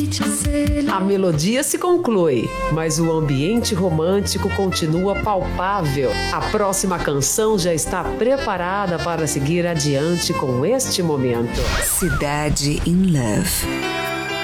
A melodia se conclui, mas o ambiente romântico continua palpável. A próxima canção já está preparada para seguir adiante com este momento. Cidade in Love.